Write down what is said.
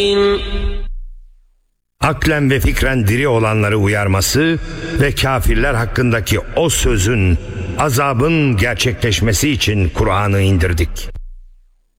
Aklen ve fikren diri olanları uyarması ve kafirler hakkındaki o sözün, azabın gerçekleşmesi için Kur'an'ı indirdik.